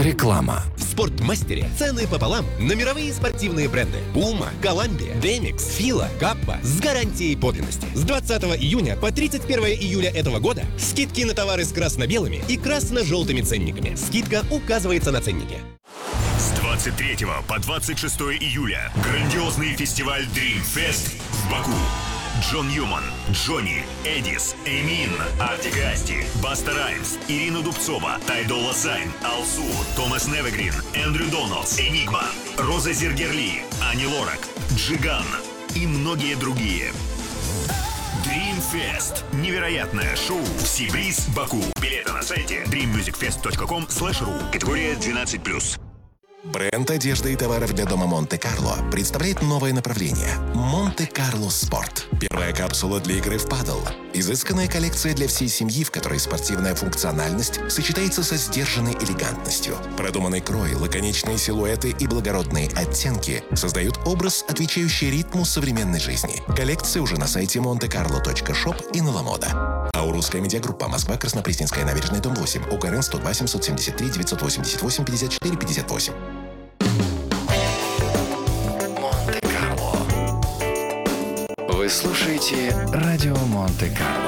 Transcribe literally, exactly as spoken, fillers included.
Реклама. В Спортмастере цены пополам на мировые спортивные бренды Puma, Columbia, Demix, Fila, Kappa с гарантией подлинности. С двадцатого июня по тридцать первое июля этого года скидки на товары с красно-белыми и красно-желтыми ценниками. Скидка указывается на ценнике. С двадцать третьего по двадцать шестое июля грандиозный фестиваль Dream Fest в Баку. Джон Ньюман, Джонни, Эдис, Эмин, Артик и Асти, Баста Раймс, Ирина Дубцова, Тай Долла Сайн, Алсу, Томас Невегрин, Эндрю Доналдс, Энигма, Роза Зергерли, Ани Лорак, Джиган и многие другие. Dream Fest. Невероятное шоу в Сибриз, Баку. Билеты на сайте дрим мьюзик фест точка ком слэш ру. Категория двенадцать плюс. Бренд одежды и товаров для дома Монте-Карло представляет новое направление – Монте-Карло Спорт. Первая капсула для игры в падл. Изысканная коллекция для всей семьи, в которой спортивная функциональность сочетается со сдержанной элегантностью. Продуманный крой, лаконичные силуэты и благородные оттенки создают образ, отвечающий ритму современной жизни. Коллекция уже на сайте монте карло точка шоп и на Ламода. Аурусская медиагруппа. Москва, Краснопресненская набережная, дом восемь. ОКРН сто два семьсот семьдесят три девятьсот восемьдесят восемь пятьдесят четыре пятьдесят восемь. Монте-Карло. Вы слушаете радио Монте-Карло.